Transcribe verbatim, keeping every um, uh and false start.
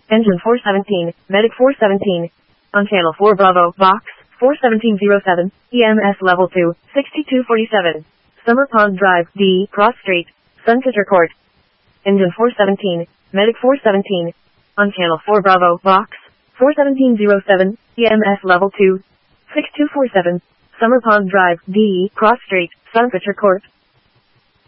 Engine four seventeen, Medic four seventeen. On Channel four Bravo, Vox, four seventeen oh seven, E M S Level two, sixty-two forty-seven. Summer Pond Drive, D, Cross Street, Suncutter Court. Engine four seventeen, Medic four seventeen. On Channel four Bravo, Vox, four seventeen oh seven, E M S Level two, sixty-two forty-seven. Summer Pond Drive, D, Cross Street, Suncutter Court.